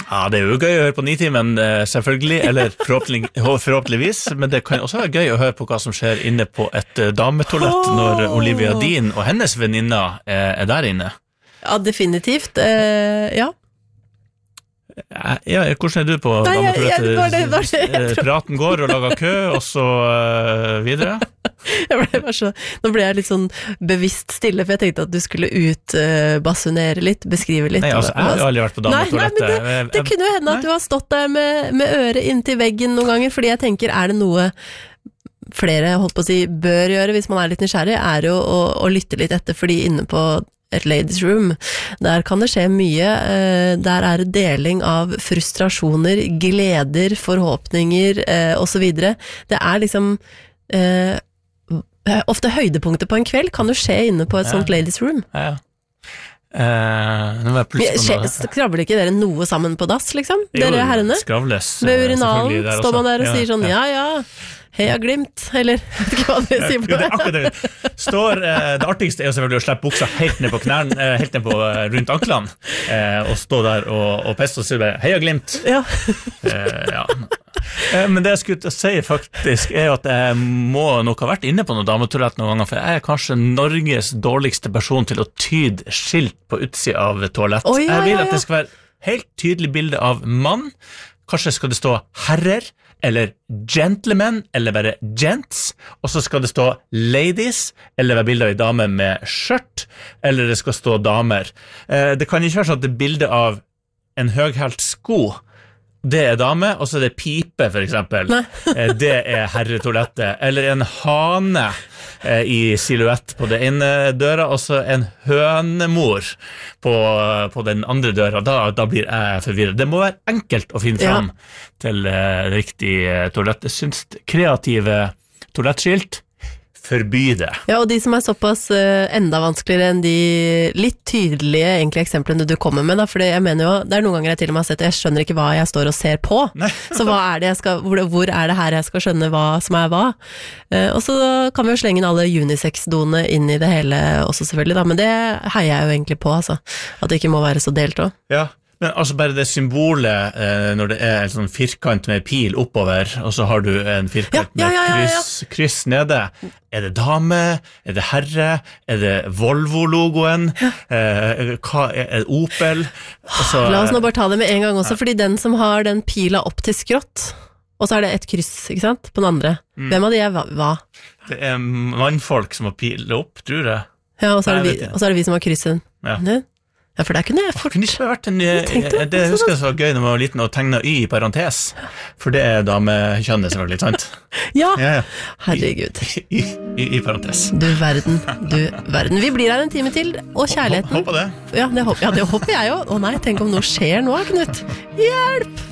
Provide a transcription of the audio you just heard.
Ja, det jo gøy å høre på Nitimen, selvfølgelig, eller forhåpentligvis, men det kan også være gøy å høre på hva som skjer inne på et dametoalett når Olivia Dean og hennes venninner der inne. Ja, definitivt, ja. Ja, hvordan du på dametoalettet? Praten går og lager kø, og så videre? Nå ble jeg litt sånn bevisst stille, for jeg tenkte at du skulle utbasunere litt, beskrive litt. Nei, altså, jeg har aldri vært på dametoalettet. Nei, men det kunne jo hende at du har stått der med øret inntil veggen noen ganger, fordi jeg tenker, det noe flere, holdt på å si, bør gjøre hvis man litt nysgjerrig, jo å lytte litt etter, fordi inne på et ladies room, der kan det skje mye, der det deling av frustrasjoner, gleder, forhåpninger, og så videre. Det liksom ofte høydepunkter på en kveld kan jo skje inne på et sånt ladies room. Ja. Nå var jeg plutselig skravler ikke dere noe sammen på dass, liksom? Dere herrene? Skravles. Med urinalen står man der og sier sånn, ja, Heia Glimt, eller vet ikke hva det sier på det. Det artigste jo selvfølgelig å slippe buksa helt ned på knærne, helt ned på rundt anklene, og stå der og peste og si bare, Heia Glimt. Ja. Ja. Men det jeg skulle til å si faktisk jo at jeg må nok ha vært inne på noe dametoalett noen ganger, for jeg kanskje Norges dårligste person til å tyde skilt på utsiden av toalett. Jeg vil at det skal være helt tydelig bilde av mann, kanskje skal det stå herrer, eller gentlemen, eller bare gents, og så skal det stå ladies, eller være bilde av en dame med skjørt, eller det skal stå damer. Det kan ikke være sånn at det bilde av en høghælt sko, det dame, og så det pipe for eksempel. Det herretoalettet, eller en hane i silhuett på det ene døra, og så en hønemor på den andre døra. Da blir jeg forvirret. Det må være enkelt å finne fram til riktig toalett. Jeg synes kreative toalettskilt forby det. Ja, og de som såpass enda vanskeligere enn de litt tydelige egentlig eksemplene du kommer med, da, for jeg mener jo, det noen ganger jeg til og med har sett, jeg skjønner ikke hva jeg står og ser på. Så hva det jeg skal, hvor det her jeg skal skjønne hva som hva? Og så kan vi jo slenge inn alle unisex-doene inn i det hele også selvfølgelig, da, men det heier jeg jo egentlig på, altså. At det ikke må være så delt også. Ja. Men altså bare det symbolet når det en sånn firkant med pil oppover, og så har du en firkant med kryss nede. Det dame? Det herre? Det Volvo-logoen? Hva det Opel? Altså, la oss nå bare ta det med en gang også, fordi den som har den pila opp til skrått, og så det et kryss, ikke sant? På den andre. Hvem av de hva? Det mannfolk som har pil opp, tror jeg. Ja, og så det vi som har kryssen. Ja, for det kunne jeg kunne ikke vært det husker jeg så gøy når man var liten og tegnet Y i parentes, for det damekjønnet selvfølgelig, sant? Ja. Herregud. I parentes. Du verden. Vi blir her en time til, og kjærligheten. Håper det. Ja, det håper jeg jo. Å nei, tenk om noe skjer nå, Knut. Hjelp!